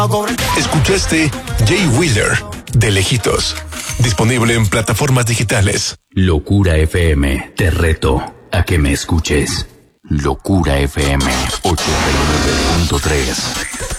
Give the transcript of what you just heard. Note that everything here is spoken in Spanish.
Escuchaste Jay Wheeler, de lejitos. Disponible en plataformas digitales. Locura FM, te reto a que me escuches. Locura FM 89.3.